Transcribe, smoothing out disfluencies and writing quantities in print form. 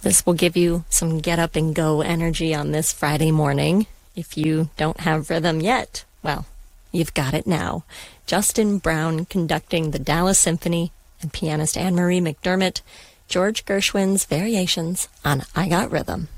This will give you some get up and go energy on this Friday morning. If you don't have rhythm yet, well, you've got it now. Justin Brown conducting the Dallas Symphony and pianist Anne-Marie McDermott, George Gershwin's Variations on I Got Rhythm.